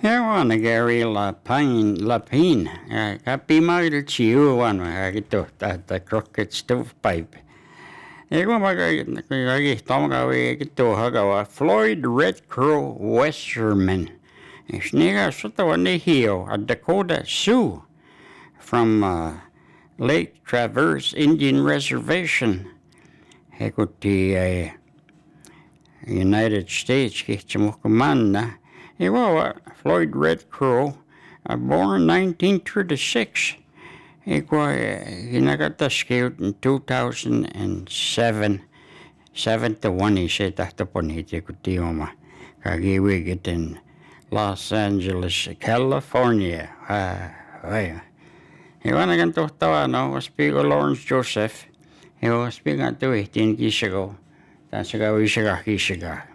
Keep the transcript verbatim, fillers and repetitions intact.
Hewan Gary Lapine Lapine. Happy Mile Chiu one ito the crooked stovepipe. Ego magagi tomaga ito hagawa Floyd Red Crow Westerman. Sniga Sotawani Hio, a Dakota Sioux from uh, Lake Traverse Indian Reservation. Hekuti uh, United States kichumukumana. Iwa Floyd Red Crow, uh, born nineteen thirty-six. Iko hinagataskiyot in two thousand seven. Seven to one isa tahtapon hiti kutiyoma. Kagiwig in Los Angeles, California. Ah, ay. Iwa naganto tawa no, waspigo Lawrence Joseph. Iwa waspigo nga to eh, tin kisigo. Tansigaw isiga kisiga.